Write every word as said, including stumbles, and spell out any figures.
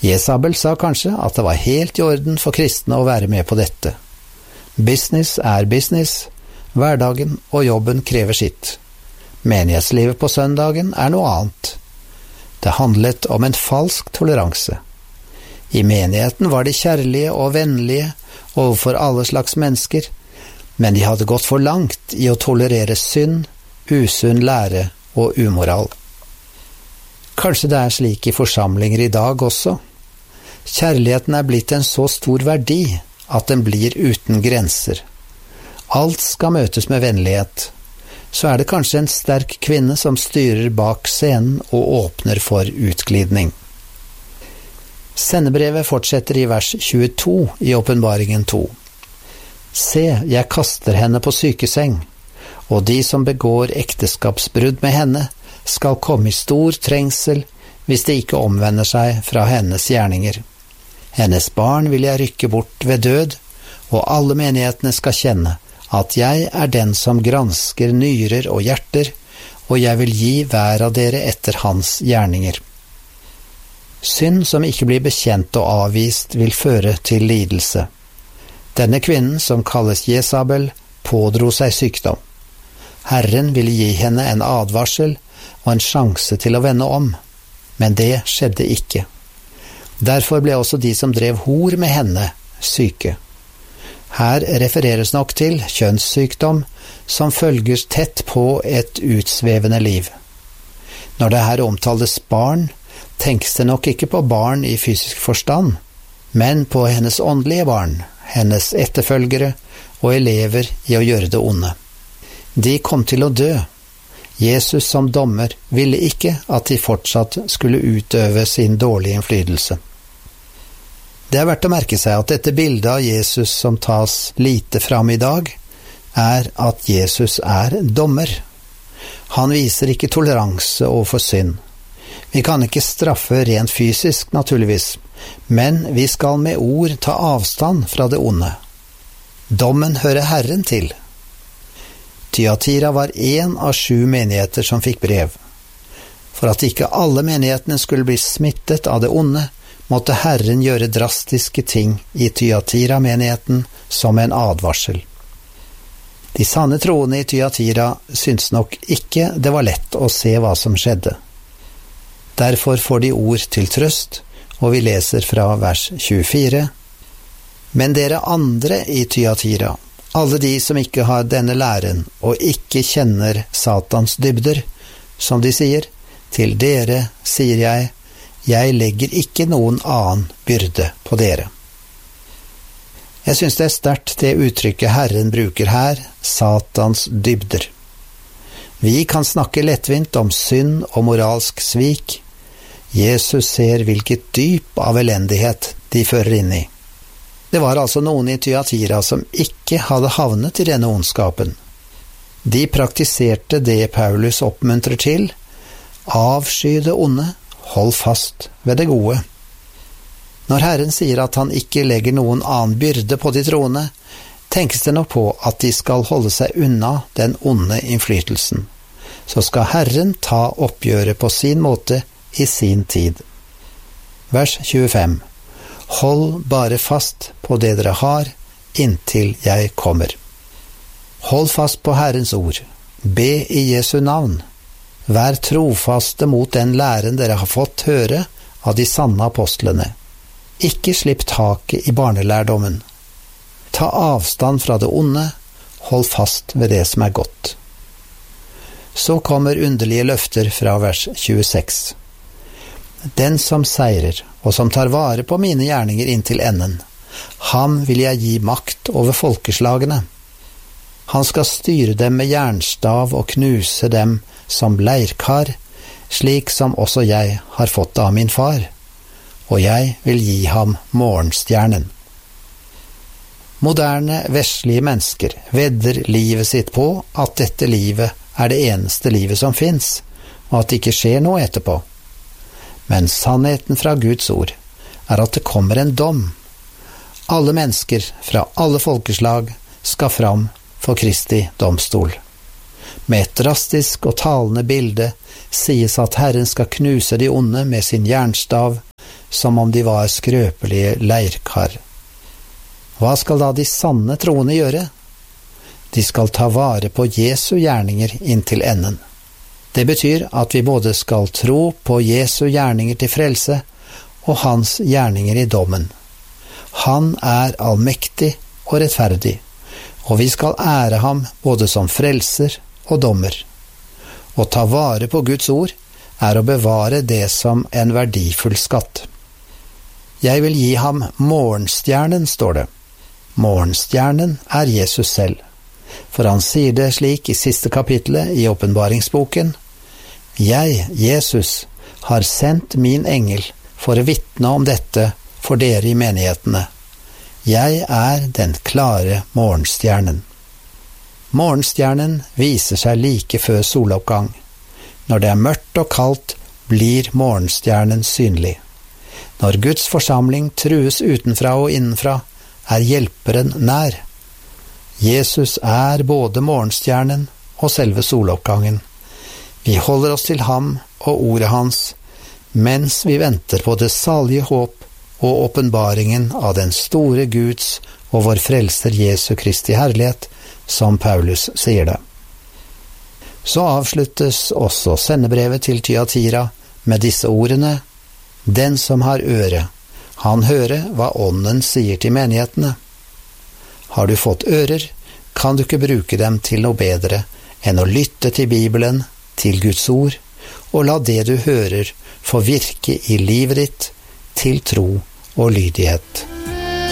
Jesabel sa kanskje at det var helt i orden for kristne å være med på dette. Business er business, hverdagen og jobben krever sitt. Menighetslivet på søndagen er noe annet. Det handlet om en falsk toleranse. I menigheten var de kjærlige og vennlige overfor alle slags mennesker, men de hadde gått for langt i å tolerere synd, usunn lære og umoral. Kanskje det er slik i forsamlinger i dag også. Kjærligheten er blitt en så stor verdi at den blir uten grenser. Alt skal møtes med vennlighet. Så er det kanskje en sterk kvinne som styrer bak scenen og åpner for utglidning. Sendebrevet fortsetter i vers tjueto i Åpenbaringen to. Se, jeg kaster henne på sykeseng, og de som begår ekteskapsbrudd med henne skal komme i stor trengsel hvis de ikke omvender seg fra hennes gjerninger. Hennes barn vil jeg rykke bort ved død, og alle menighetene skal kjenne at jeg er den som gransker nyrer og hjerter, og jeg vil gi hver av dere etter hans gjerninger. Synd som ikke blir bekjent og avvist vil føre til lidelse. Denne kvinnen, som kalles Jesabel, pådro seg sykdom. Herren ville gi henne en advarsel og en sjanse til å vende om, men det skjedde ikke. Derfor ble også de som drev hor med henne syke. Her refereres nok til kjønnssykdom som følger tett på et utsvevende liv. Når det her omtales barn, tenkes det nok ikke på barn i fysisk forstand, men på hennes åndelige barn, hennes etterfølgere og elever i å gjøre det onde. De kom til å dø. Jesus som dommer ville ikke at de fortsatt skulle utøve sin dårlige innflytelse. Det er verdt å merke seg at dette bildet av Jesus som tas lite fram i dag, er at Jesus er dommer. Han viser ikke toleranse overfor synd. Vi kan ikke straffe rent fysisk, naturligvis, men vi skal med ord ta avstand fra det onde. Dommen hører Herren til. Thyatira var en av sju menigheter som fikk brev. For at ikke alle menighetene skulle bli smittet av det onde, måtte Herren gjøre drastiske ting i Thyatira-menigheten som en advarsel. De sanne troende i Thyatira syntes nok ikke det var lett å se hva som skjedde. Derfor får de ord til trøst, og vi leser fra vers tjuefire. Men dere andre i Thyatira, alle de som ikke har denne læren og ikke kjenner Satans dybder, som de sier, til dere sier jeg, jeg legger ikke noen annen byrde på dere. Jeg synes det er sterkt det uttrykket Herren bruker her, Satans dybder. Vi kan snakke lettvint om synd og moralsk svik. Jesus ser hvilket dyp av elendighet de fører inn i. Det var altså noen i Thyatira som ikke hadde havnet i denne ondskapen. De praktiserte det Paulus oppmuntrer til, avsky det onde, hold fast ved det gode. Når Herren sier at han ikke legger noen annen byrde på de troende, tenkes det nok på at de skal holde seg unna den onde innflytelsen. Så skal Herren ta oppgjøret på sin måte i sin tid. Vers tjuefem. Hold bare fast på det dere har, inntil jeg kommer. Hold fast på Herrens ord. Be i Jesu navn. Vær trofaste mot den læren dere har fått høre av de sanne apostlene. Ikke slipp taket i barnelærdommen. Ta avstand fra det onde, hold fast ved det som er godt. Så kommer underlige løfter fra vers tjueseks. Den som seirer, og som tar vare på mine gjerninger inntil enden, ham vil jeg gi makt over folkeslagene. Han skal styre dem med jernstav og knuse dem som leirkar, slik som også jeg har fått av min far, og jeg vil gi ham morgenstjernen. Moderne, vestlige mennesker vedder livet sitt på at dette livet er det eneste livet som finnes, og at det ikke skjer noe etterpå. Men sannheten fra Guds ord er at det kommer en dom. Alle mennesker fra alle folkeslag skal fram for Kristi domstol. Med et drastisk og talende bilde sies at Herren skal knuse de onde med sin jernstav, som om de var skrøpelige leirkar. Hva skal da de sanne troende gjøre? De skal ta vare på Jesu gjerninger inntil enden. Det betyr at vi både skal tro på Jesu gjerninger til frelse og hans gjerninger i dommen. Han er allmektig og rettferdig, og vi skal ære ham både som frelser og dommer. Å ta vare på Guds ord er å bevare det som en verdifull skatt. Jeg vil gi ham morgenstjernen, står det. Morgenstjernen er Jesus selv, for han sier det slik i siste kapitlet i åpenbaringsboken: Jeg, Jesus, har sendt min engel for å vitne om dette for dere i menighetene. Jeg er den klare morgenstjernen. Morgenstjernen viser seg like før soloppgang. Når det er mørkt og kaldt, blir morgenstjernen synlig. Når Guds forsamling trues utenfra og innenfra, er hjelperen nær. Jesus er både morgenstjernen og selve soloppgangen. Vi holder oss til ham og ordet hans, mens vi venter på det salige håp og åpenbaringen av den store Guds og vår frelser Jesu Kristi herlighet, som Paulus sier det. Så avsluttes også sendebrevet til Thyatira med disse ordene: Den som har øre, han hører hva ånden sier til menighetene. Har du fått ører, kan du ikke bruke dem til noe bedre enn å lytte til Bibelen, til Guds ord, og la det du hører få virke i livet ditt til tro og lydighet.